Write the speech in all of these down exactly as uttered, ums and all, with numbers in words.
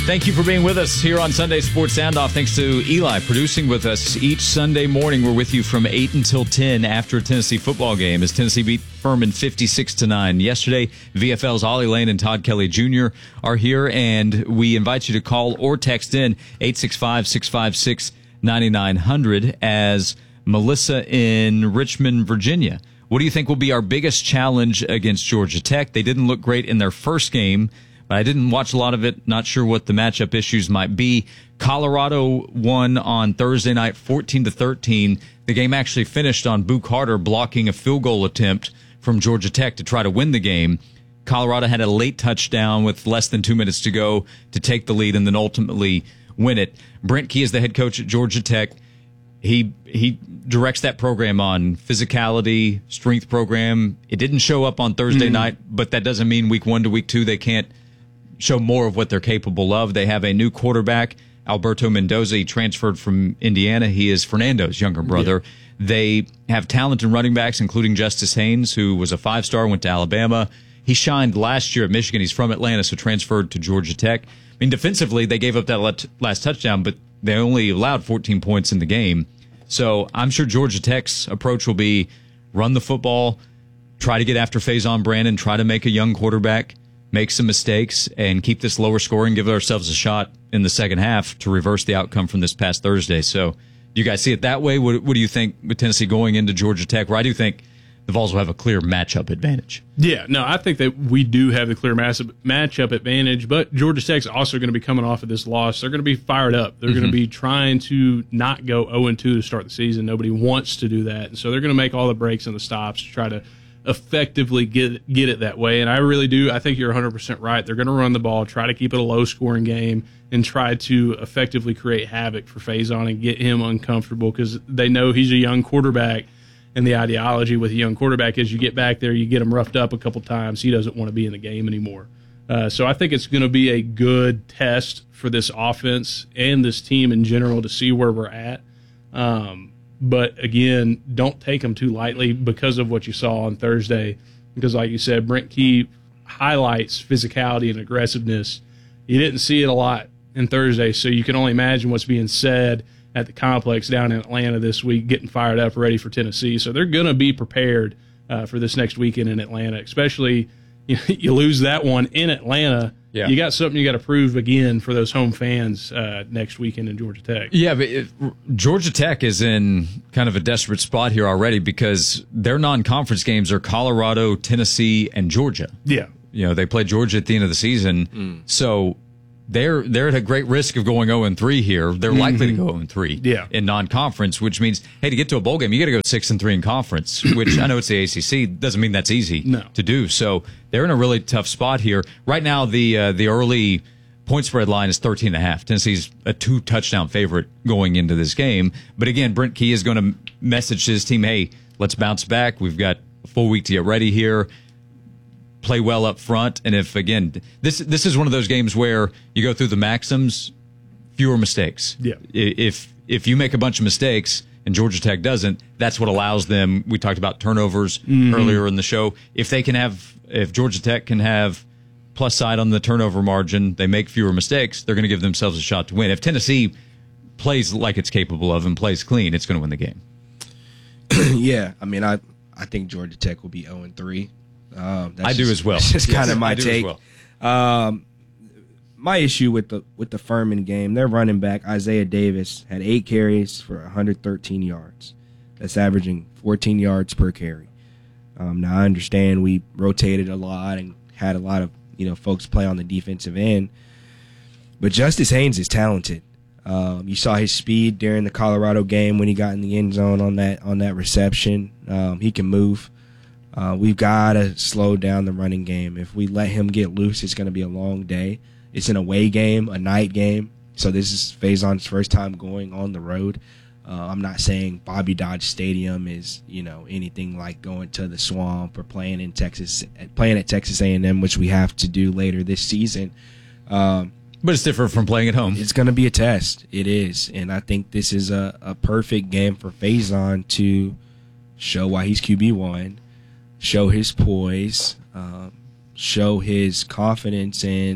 Thank you for being with us here on Sunday Sports Soundoff. Thanks to Eli producing with us each Sunday morning. We're with you from eight until ten after a Tennessee football game as Tennessee beat Furman fifty-six to nine. Yesterday, V F L's Ollie Lane and Todd Kelly Junior are here, and we invite you to call or text in eight six five, six five six, nine nine zero zero as Melissa in Richmond, Virginia. What do you think will be our biggest challenge against Georgia Tech? They didn't look great in their first game. I didn't watch a lot of it. Not sure what the matchup issues might be. Colorado won on Thursday night fourteen to thirteen. The game actually finished on Boo Carter blocking a field goal attempt from Georgia Tech to try to win the game. Colorado had a late touchdown with less than two minutes to go to take the lead and then ultimately win it. Brent Key is the head coach at Georgia Tech. He he directs that program on physicality, strength program. It didn't show up on Thursday mm-hmm. night, but that doesn't mean week one to week two they can't show more of what they're capable of. They have a new quarterback, Alberto Mendoza. He transferred from Indiana. He is Fernando's younger brother. Yeah. They have talented running backs, including Justice Haynes, who was a five-star, went to Alabama. He shined last year at Michigan. He's from Atlanta, so transferred to Georgia Tech. I mean, defensively, they gave up that last touchdown, but they only allowed fourteen points in the game. So I'm sure Georgia Tech's approach will be run the football, try to get after Faison Brandon, try to make a young quarterback, make some mistakes, and keep this lower scoring, give ourselves a shot in the second half to reverse the outcome from this past Thursday. So do you guys see it that way? What, what do you think with Tennessee going into Georgia Tech, where I do think the Vols will have a clear matchup advantage? Yeah, no, I think that we do have the clear matchup advantage, but Georgia Tech's also going to be coming off of this loss. They're going to be fired up. They're mm-hmm. going to be trying to not go oh and two to start the season. Nobody wants to do that, and so they're going to make all the breaks and the stops to try to effectively get get it that way. And I really do. I think you're one hundred percent right. They're going to run the ball, try to keep it a low-scoring game, and try to effectively create havoc for Faison and get him uncomfortable because they know he's a young quarterback, and the ideology with a young quarterback is you get back there, you get him roughed up a couple times, he doesn't want to be in the game anymore. Uh, so I think it's going to be a good test for this offense and this team in general to see where we're at. Um, But, again, don't take them too lightly because of what you saw on Thursday. Because, like you said, Brent Key highlights physicality and aggressiveness. You didn't see it a lot in Thursday, so you can only imagine what's being said at the complex down in Atlanta this week, getting fired up, ready for Tennessee. So they're going to be prepared uh, for this next weekend in Atlanta, especially you, you lose that one in Atlanta. Yeah. You got something you got to prove again for those home fans uh, next weekend in Georgia Tech. Yeah, but it, Georgia Tech is in kind of a desperate spot here already because their non-conference games are Colorado, Tennessee, and Georgia. Yeah. You know, they play Georgia at the end of the season. Mm. So they're they're at a great risk of going oh and three here. They're mm-hmm. likely to go oh and three yeah. in non-conference, which means, hey, to get to a bowl game, you got to go six and three in conference, which I know it's the A C C. Doesn't mean that's easy no. to do. So they're in a really tough spot here. Right now, the uh, the early point spread line is thirteen and a half. Tennessee's a two-touchdown favorite going into this game. But again, Brent Key is going to message to his team, hey, let's bounce back. We've got a full week to get ready here. Play well up front, and if again, this this is one of those games where you go through the maxims, fewer mistakes. Yeah. If if you make a bunch of mistakes and Georgia Tech doesn't, that's what allows them. We talked about turnovers mm-hmm. earlier in the show. If they can have, if Georgia Tech can have plus side on the turnover margin, they make fewer mistakes. They're going to give themselves a shot to win. If Tennessee plays like it's capable of and plays clean, it's going to win the game. Yeah, I mean, I I think Georgia Tech will be oh and three. Um, that's I do just, as well. That's just yes, kind of my I do take. As well. Um, my issue with the with the Furman game, their running back Isaiah Davis had eight carries for one hundred thirteen yards. That's averaging fourteen yards per carry. Um, now I understand we rotated a lot and had a lot of you know folks play on the defensive end, but Justice Haynes is talented. Um, you saw his speed during the Colorado game when he got in the end zone on that on that reception. Um, he can move. Uh, we've got to slow down the running game. If we let him get loose, it's going to be a long day. It's an away game, a night game. So this is Faison's first time going on the road. Uh, I'm not saying Bobby Dodge Stadium is, you know, anything like going to the Swamp or playing in Texas, playing at Texas A and M, which we have to do later this season. Um, but it's different from playing at home. It's going to be a test. It is, and I think this is a, a perfect game for Faison to show why he's Q B one. Show his poise, um, show his confidence in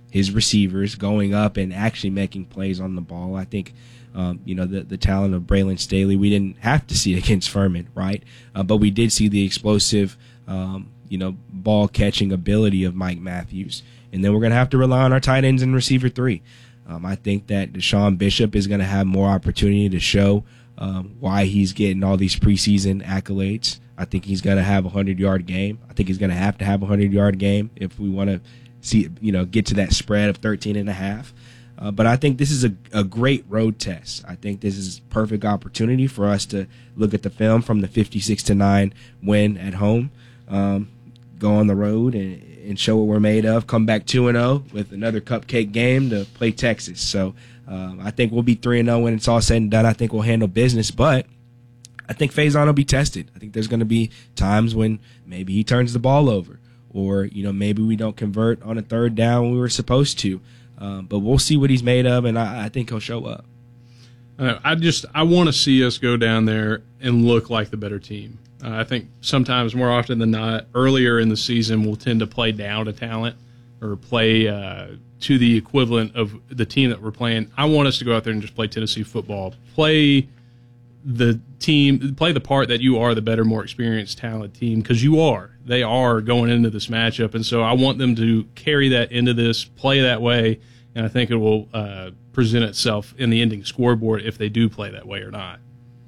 his receivers going up and actually making plays on the ball. I think, um, you know, the, the talent of Braylon Staley, we didn't have to see against Furman, right? Uh, but we did see the explosive, um, you know, ball catching ability of Mike Matthews. And then we're going to have to rely on our tight ends and receiver three. Um, I think that Deshaun Bishop is going to have more opportunity to show um, why he's getting all these preseason accolades. I think he's going to have a hundred-yard game. I think he's going to have to have a hundred-yard game if we want to see, you know, get to that spread of thirteen and a half. Uh, but I think this is a, a great road test. I think this is a perfect opportunity for us to look at the film from the fifty-six to nine win at home, um, go on the road and, and show what we're made of, come back two and oh with another cupcake game to play Texas. So um, I think we'll be three and oh when it's all said and done. I think we'll handle business, but I think Faison will be tested. I think there's going to be times when maybe he turns the ball over, or, you know, maybe we don't convert on a third down when we were supposed to. Um, but we'll see what he's made of, and I, I think he'll show up. Uh, I just I want to see us go down there and look like the better team. Uh, I think sometimes, more often than not, earlier in the season we'll tend to play down to talent or play uh, to the equivalent of the team that we're playing. I want us to go out there and just play Tennessee football. Play the team, play the part that you are the better, more experienced, talented team, because you are. They are going into this matchup, and so I want them to carry that into this, play that way, and I think it will uh, present itself in the ending scoreboard if they do play that way or not.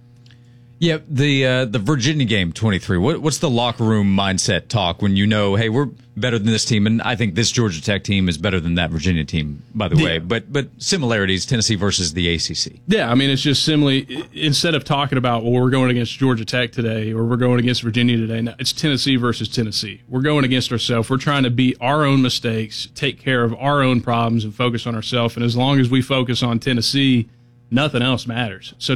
Yeah, the uh, the Virginia game, twenty-three. What, what's the locker room mindset talk when you know, hey, we're better than this team, and I think this Georgia Tech team is better than that Virginia team, by the yeah. way. But but similarities, Tennessee versus the A C C. Yeah, I mean, it's just simply, instead of talking about, well, we're going against Georgia Tech today or we're going against Virginia today, no, it's Tennessee versus Tennessee. We're going against ourselves. We're trying to beat our own mistakes, take care of our own problems, and focus on ourselves. And as long as we focus on Tennessee, nothing else matters. So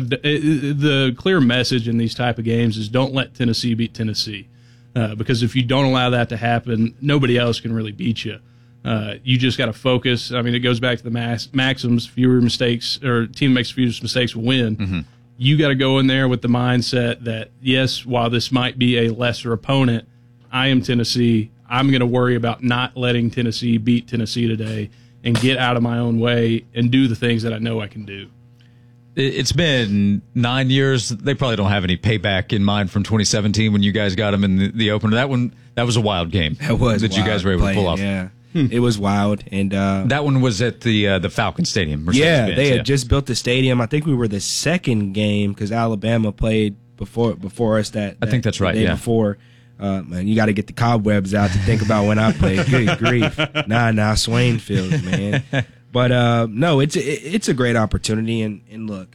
the clear message in these type of games is don't let Tennessee beat Tennessee, uh, because if you don't allow that to happen, nobody else can really beat you. Uh, you just got to focus. I mean, it goes back to the max, maxims: fewer mistakes, or team makes fewer mistakes will win. Mm-hmm. You got to go in there with the mindset that, yes, while this might be a lesser opponent, I am Tennessee. I'm going to worry about not letting Tennessee beat Tennessee today and get out of my own way and do the things that I know I can do. It's been nine years. They probably don't have any payback in mind from twenty seventeen when you guys got them in the, the opener. That one, that was a wild game. That was that you guys were able playing, to pull off. Yeah, hmm. It was wild, and uh, that one was at the uh, the Falcon Stadium. Yeah, Benz, they had yeah. just built the stadium. I think we were the second game because Alabama played before before us. That, that I think that's right. The day yeah. before. Uh, man, you got to get the cobwebs out to think about when I played. Good grief. Nah, nah, Swain Field, man. But uh, no, it's it, it's a great opportunity, and and look.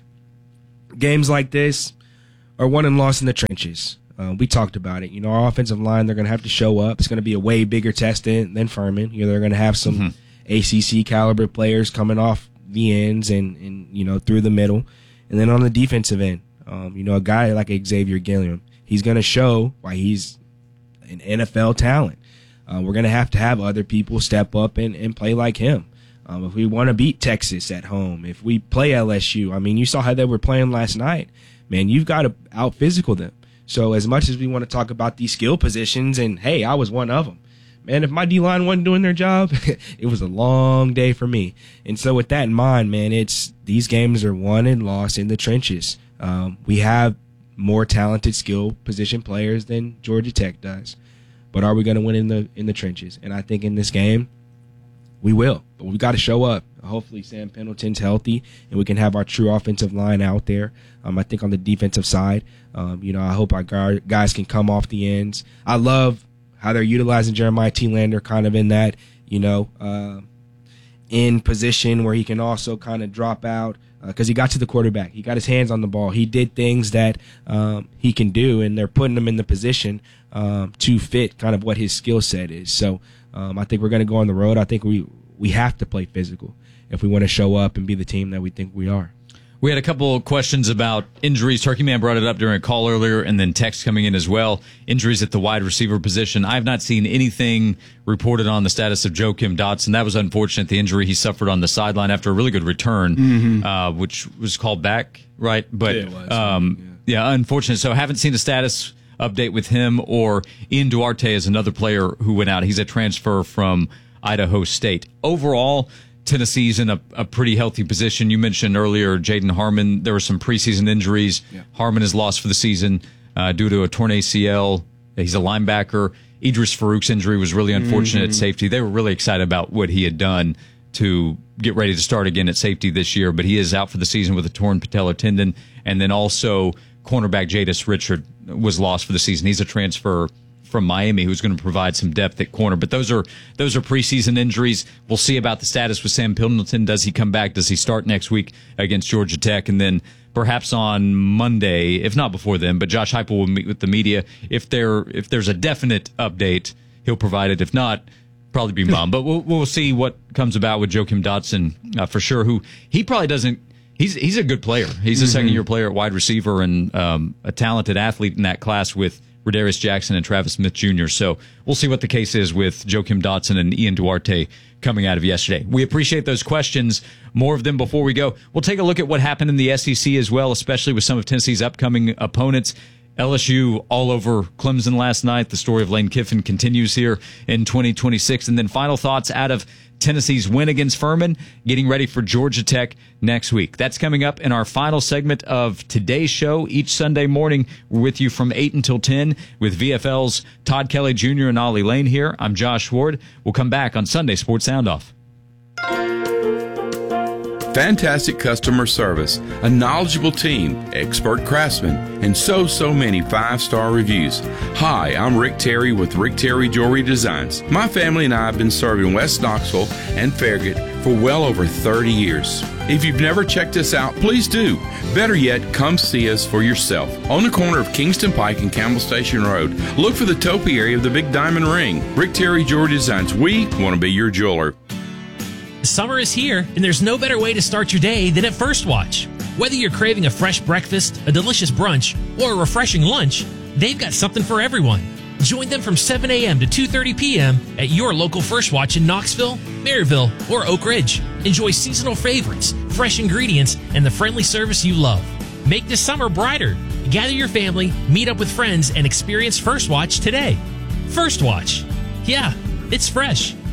Games like this are won and lost in the trenches. Uh, we talked about it. You know, our offensive line, they're going to have to show up. It's going to be a way bigger test than, than Furman. You know, they're going to have some mm-hmm. A C C caliber players coming off the ends and, and, you know, through the middle. And then on the defensive end, um, you know, a guy like Xavier Gilliam, he's going to show why he's an N F L talent. Uh, we're going to have to have other people step up and, and play like him. Um, if we want to beat Texas at home, if we play L S U, I mean, you saw how they were playing last night. Man, you've got to out-physical them. So as much as we want to talk about these skill positions, and, hey, I was one of them. Man, if my D-line wasn't doing their job, it was a long day for me. And so with that in mind, man, it's these games are won and lost in the trenches. Um, we have more talented skill position players than Georgia Tech does. But are we going to win in the in the trenches? And I think in this game, we will, but we've got to show up. Hopefully Sam Pendleton's healthy and we can have our true offensive line out there. Um, I think on the defensive side, um, you know, I hope our guys can come off the ends. I love how they're utilizing Jeremiah T-Lander kind of in that, you know, uh, in position where he can also kind of drop out because uh, he got to the quarterback. He got his hands on the ball. He did things that um, he can do, and they're putting him in the position um, to fit kind of what his skill set is. So, Um, I think we're going to go on the road. I think we we have to play physical if we want to show up and be the team that we think we are. We had a couple of questions about injuries. Turkey Man brought it up during a call earlier, and then text coming in as well. Injuries at the wide receiver position. I have not seen anything reported on the status of Joakim Dotson. That was unfortunate, the injury he suffered on the sideline after a really good return, mm-hmm. uh, which was called back, right? But yeah, it was. Um, yeah. yeah, unfortunate. So I haven't seen a status update with him, or Ian Duarte is another player who went out. He's a transfer from Idaho State. Overall, Tennessee's in a, a pretty healthy position. You mentioned earlier Jaden Harmon. There were some preseason injuries. Yeah. Harmon is lost for the season uh, due to a torn A C L. He's a linebacker. Idris Farouk's injury was really unfortunate mm-hmm. at safety. They were really excited about what he had done to get ready to start again at safety this year, but he is out for the season with a torn patellar tendon. And then also cornerback Jadis Richard was lost for the season. He's a transfer from Miami who's going to provide some depth at corner. But those are those are preseason injuries. We'll see about the status with Sam Pendleton. Does he come back? Does he start next week against Georgia Tech? And then perhaps on Monday, if not before then, but Josh Heupel will meet with the media. If there if there's a definite update, he'll provide it. If not, probably be mom. But we'll we'll see what comes about with Joakim Dotson uh, for sure. Who he probably doesn't. He's he's a good player. He's a mm-hmm. second year player at wide receiver and um, a talented athlete in that class with Rodarius Jackson and Travis Smith Junior So we'll see what the case is with Joakim Dotson and Ian Duarte coming out of yesterday. We appreciate those questions. More of them before we go. We'll take a look at what happened in the S E C as well, especially with some of Tennessee's upcoming opponents. L S U all over Clemson last night. The story of Lane Kiffin continues here in twenty twenty-six. And then final thoughts out of Tennessee's win against Furman, getting ready for Georgia Tech next week. That's coming up in our final segment of today's show. Each Sunday morning, we're with you from eight until ten with V F L's Todd Kelly Junior and Ollie Lane here. I'm Josh Ward. We'll come back on Sunday Sports Sound Off. Fantastic customer service, a knowledgeable team, expert craftsmen, and so, so many five-star reviews. Hi, I'm Rick Terry with Rick Terry Jewelry Designs. My family and I have been serving West Knoxville and Farragut for well over thirty years. If you've never checked us out, please do. Better yet, come see us for yourself. On the corner of Kingston Pike and Campbell Station Road, look for the Topi area of the Big Diamond Ring. Rick Terry Jewelry Designs. We want to be your jeweler. Summer is here, and there's no better way to start your day than at First Watch. Whether you're craving a fresh breakfast, a delicious brunch, or a refreshing lunch, they've got something for everyone. Join them from seven a.m. to two thirty p.m. at your local First Watch in Knoxville, Maryville, or Oak Ridge. Enjoy seasonal favorites, fresh ingredients, and the friendly service you love. Make this summer brighter. Gather your family, meet up with friends, and experience First Watch today. First Watch. Yeah, it's fresh.